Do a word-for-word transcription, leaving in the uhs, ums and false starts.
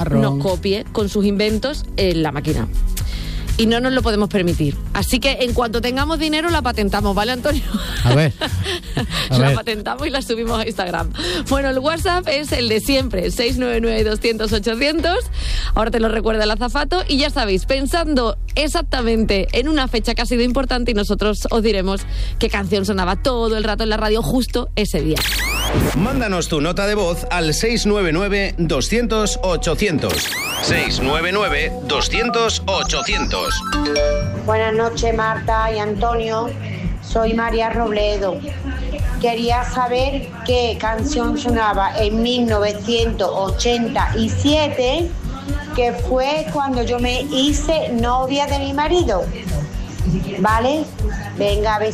marrón. nos copie con sus inventos en la máquina. Y no nos lo podemos permitir. Así que en cuanto tengamos dinero la patentamos, ¿vale, Antonio? A ver. A la ver. patentamos y la subimos a Instagram. Bueno, el WhatsApp es el de siempre, seis nueve nueve, doscientos, ochocientos. Ahora te lo recuerda el azafato. Y ya sabéis, pensando exactamente en una fecha que ha sido importante y nosotros os diremos qué canción sonaba todo el rato en la radio justo ese día. Mándanos tu nota de voz al seis nueve nueve, doscientos, ochocientos. seis nueve nueve, doscientos, ochocientos. Buenas noches, Marta y Antonio. Soy María Robledo. Quería saber qué canción sonaba en mil novecientos ochenta y siete, que fue cuando yo me hice novia de mi marido. ¿Vale? Venga, besitos.